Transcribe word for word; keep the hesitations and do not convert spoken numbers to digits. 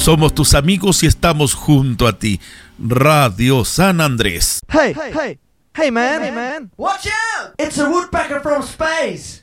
Somos tus amigos y estamos junto a ti. Radio San Andrés. Hey, hey, hey man, hey man. Watch out! It's a woodpecker from space.